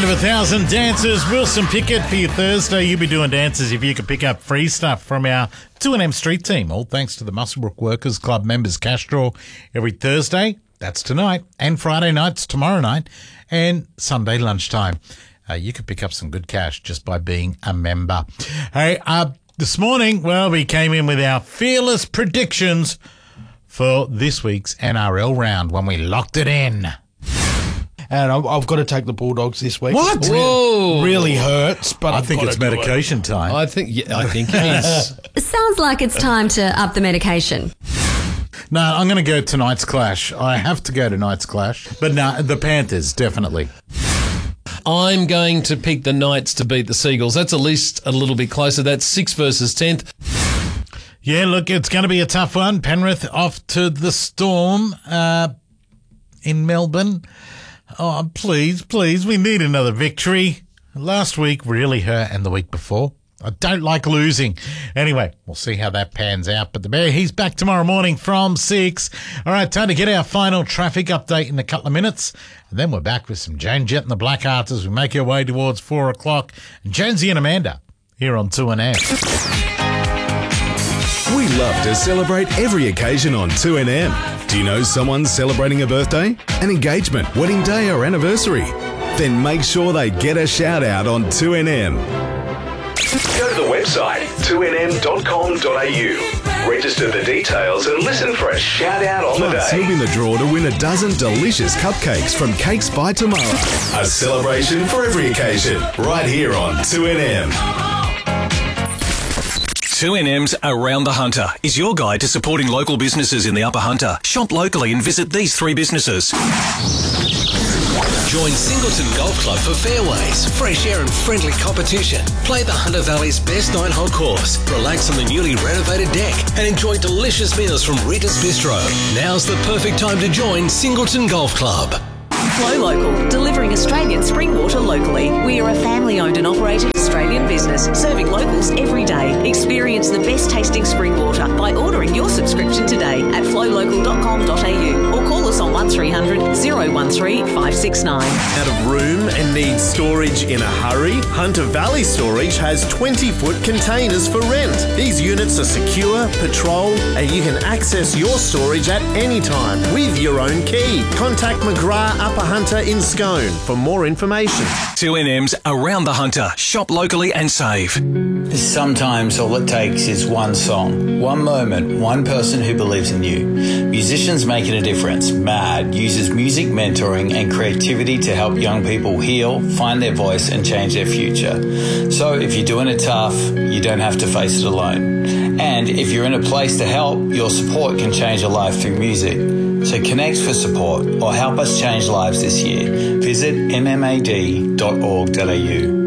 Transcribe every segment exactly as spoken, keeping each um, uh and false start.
Round of a thousand dancers. Wilson Pickett for your Thursday. You'll be doing dances if you can pick up free stuff from our two N M Street team. All thanks to the Muswellbrook Workers Club members cash draw every Thursday. That's tonight. And Friday nights, tomorrow night. And Sunday lunchtime. Uh, you can pick up some good cash just by being a member. Hey, uh, this morning, well, we came in with our fearless predictions for this week's N R L round when we locked it in. And I've got to take the Bulldogs this week. What? Whoa. Really hurts, but I I've think got it's to do medication it. time. I think yeah, I think it is. Sounds like it's time to up the medication. No, I'm going to go tonight's clash. I have to go tonight's clash. But no, the Panthers, definitely. I'm going to pick the Knights to beat the Seagulls. That's at least a little bit closer. That's six versus tenth. Yeah, look, it's going to be a tough one. Penrith off to the Storm uh, in Melbourne. Oh, please, please, we need another victory. Last week really hurt, and the week before. I don't like losing. Anyway, we'll see how that pans out. But the Bear, he's back tomorrow morning from six. All right, time to get our final traffic update in a couple of minutes. And then we're back with some Jane Jett and the Blackhearts as we make our way towards four o'clock. And Jonesy and Amanda here on two N M. We love to celebrate every occasion on two N M. Do you know someone celebrating a birthday, an engagement, wedding day or anniversary? Then make sure they get a shout out on two N M. Go to the website two N M dot com dot a u. Register the details and listen for a shout out on Plus, the you'll day. be in the draw to win a dozen delicious cupcakes from Cakes by Tomorrow. A celebration for every occasion, right here on two N M. two N M's Around the Hunter is your guide to supporting local businesses in the Upper Hunter. Shop locally and visit these three businesses. Join Singleton Golf Club for fairways, fresh air and friendly competition. Play the Hunter Valley's best nine-hole course, relax on the newly renovated deck and enjoy delicious meals from Rita's Bistro. Now's the perfect time to join Singleton Golf Club. Flow Local, delivering Australian spring water locally. We are a family-owned and operated Australian business serving locals every day. Experience the best tasting spring water by ordering your subscription today at flow local dot com dot a u or call us on one three hundred, oh one three, five six nine. Out of room and need storage in a hurry? Hunter Valley Storage has twenty-foot containers for rent. These units are secure, patrolled, and you can access your storage at any time with your own key. Contact McGrath Upper Hunter in Scone for more information. two N M's Around the Hunter. Shop locally and save. Sometimes all it takes is one song, one moment, one person who believes in you. Musicians Making a Difference, MAD, uses music mentoring and creativity to help young people heal, find their voice and change their future. So if you're doing it tough, you don't have to face it alone. And if you're in a place to help, your support can change a life through music. So connect for support or help us change lives this year. Visit m m a d dot org dot a u.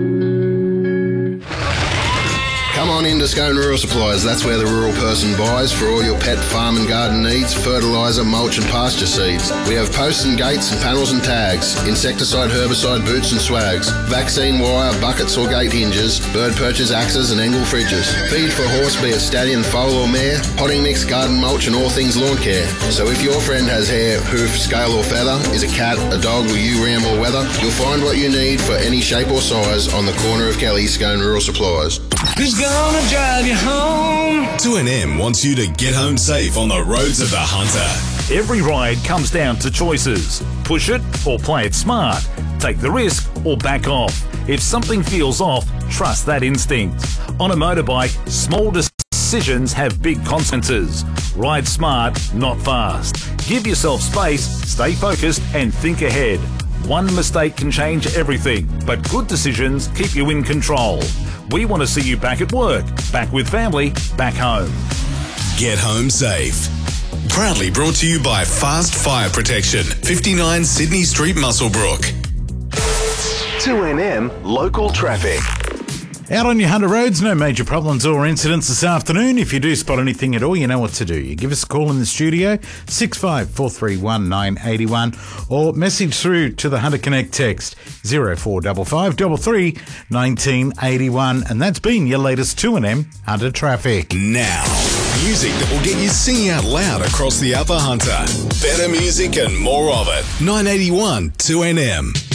Come on into Scone Rural Supplies. That's where the rural person buys for all your pet, farm and garden needs, fertiliser, mulch and pasture seeds. We have posts and gates and panels and tags, insecticide, herbicide, boots and swags, vaccine wire, buckets or gate hinges, bird perches, axes and angle fridges. Feed for horse, be it stallion, foal or mare, potting mix, garden mulch and all things lawn care. So if your friend has hair, hoof, scale or feather, is a cat, a dog or you ram or weather, you'll find what you need for any shape or size on the corner of Kelly, Scone Rural Supplies. Who's gonna drive you home? two N M wants you to get home safe on the roads of the Hunter. Every ride comes down to choices. Push it or play it smart. Take the risk or back off. If something feels off, trust that instinct. On a motorbike, small decisions have big consequences. Ride smart, not fast. Give yourself space, stay focused and think ahead. One mistake can change everything, but good decisions keep you in control. We want to see you back at work, back with family, back home. Get home safe. Proudly brought to you by Fast Fire Protection, fifty-nine Sydney Street, Muswellbrook. two N M Local Traffic. Out on your Hunter roads, no major problems or incidents this afternoon. If you do spot anything at all, you know what to do. You give us a call in the studio, six five four three one nine eight one, or message through to the Hunter Connect text, zero four five five three three one nine eight one. And that's been your latest two N M Hunter Traffic. Now, music that will get you singing out loud across the Upper Hunter. Better music and more of it. nine eighty-one two N M.